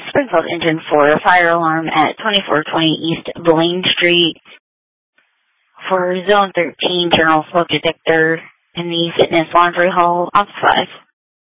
Springfield engine for a fire alarm at 2420 East Blaine Street. For Zone 13, general smoke detector in the fitness laundry hall, off 5.